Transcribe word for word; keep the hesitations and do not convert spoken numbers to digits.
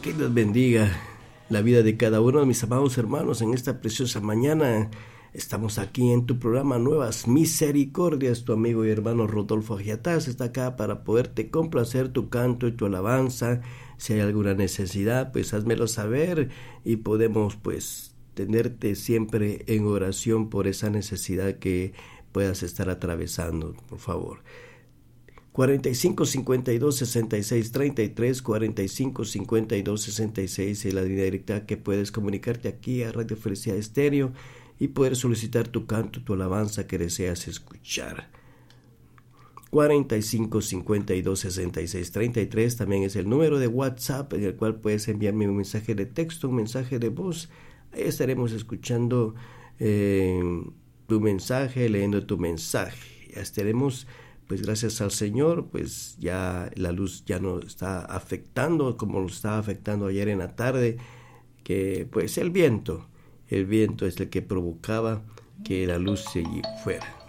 Que Dios bendiga la vida de cada uno de mis amados hermanos en esta preciosa mañana. Estamos aquí en tu programa Nuevas Misericordias. Tu amigo y hermano Rodolfo Agiataz está acá para poderte complacer tu canto y tu alabanza. Si hay alguna necesidad, pues házmelo saber y podemos pues tenerte siempre en oración por esa necesidad que puedas estar atravesando, por favor. cuarenta y cinco, cincuenta y dos, sesenta y seis, treinta y tres, cuarenta y cinco, cincuenta y dos, sesenta y seis es la línea directa que puedes comunicarte aquí a Radio Felicidad Estéreo y poder solicitar tu canto, tu alabanza que deseas escuchar. cuarenta y cinco, cincuenta y dos, sesenta y seis, treinta y tres también es el número de WhatsApp en el cual puedes enviarme un mensaje de texto, un mensaje de voz. Ahí estaremos escuchando eh, tu mensaje, leyendo tu mensaje. Ya estaremos... Pues gracias al Señor, pues ya la luz ya no está afectando como lo estaba afectando ayer en la tarde, que pues el viento, el viento es el que provocaba que la luz se fuera.